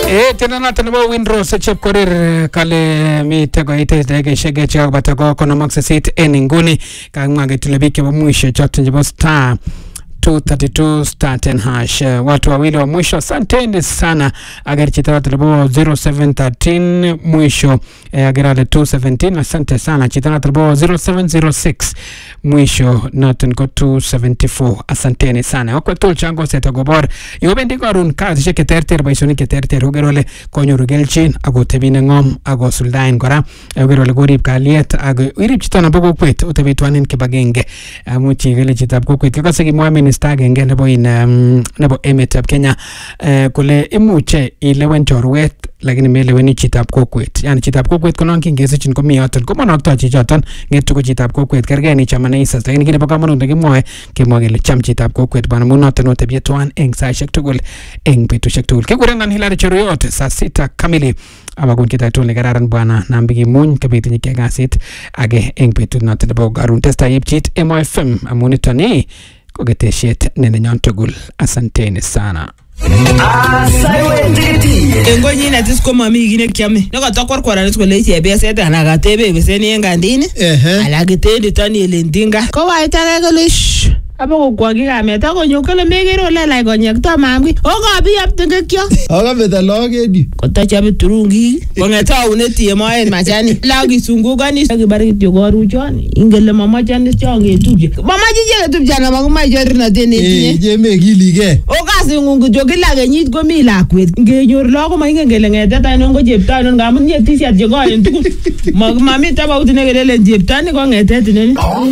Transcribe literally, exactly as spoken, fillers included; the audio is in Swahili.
Eh, tena na tena bo Windrose chep korir kale mi tego ite dege shege chak batako kono maksasit eninguni kang mage tulebike wa mwisho chote jibo star two thirty-two star ten hash. Uh, watu wawili wa mwisho asanteni sana. Agari chitara tulebo zero seven one three mwisho eh, agarale two seventeen asante sana. Chitara tulebo zero seven zero six mwisho natin ko two seventy-four asanteni sana. Wakwa tul chango seta gobor yobendi ko arun kazi sheke terter baisoni ke terter ugerole konyo rugelchin ago tebine ngom ago suldain kora ugerole gorib kaliet ago irib chitana bogo kwet utebitwanin kibagenge amuchi gele chitab ko kwet kakase ki muamini stagenge nebo in um, nebo emetab Kenya uh, kule imuche ilewen chorwet lakini meleweni chitab kokwet. Yani chitab kokwet konon kingesichin komi yoton komonokto chichoton ngetu ko chitab kokwet kergei ni chamane isas lakini kile bo kamanut nekimwoe kemwoe kele cham chitab kokwet bana munoton otebie tuan eng saishek tugul eng betushek tugul. Kekurenan Hilary Cheruiyot saa sita kamili amakun kita tugul nekararan bwana nambiki muny kabitinyi kekasit age eng betut noton nebo karun testa yipchit Emo F M amunitoni koketeshet nenenyon tugul. Asanteni sana. Engo nyine tis ko mami gine kyame no ka kwarkwara nis ko le chebieset ana ka tebe beseni en gandini ala gitendi tani elendinga ko waita ke lish abo ko gi kameta ko nyokele megero la la ko nyekto mamgi o ga bi aptenge kyo o ga beta logedi ko ta chabe turungi ko ngeta uneti mo en machani la gi sungu gani gi bari ti go ruchon ingele mama chani chonge tuje mama jije tuje na maguma jorna deni eh je me gilige o ga singu jo gila ge nyit go mi la kwet ngenyor lo ko ma ingele ngeta ta no go jepta no ngamun nyeti sia je go en tugu maguma mi ta ba utine gele jepta ni ko ngeta tine